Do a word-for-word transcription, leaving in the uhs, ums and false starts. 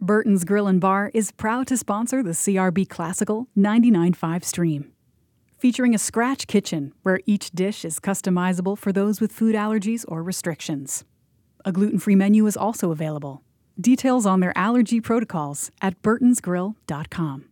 Burton's Grill and Bar is proud to sponsor the C R B Classical ninety-nine point five stream. Featuring a scratch kitchen where each dish is customizable for those with food allergies or restrictions. A gluten-free menu is also available. Details on their allergy protocols at burtons grill dot com.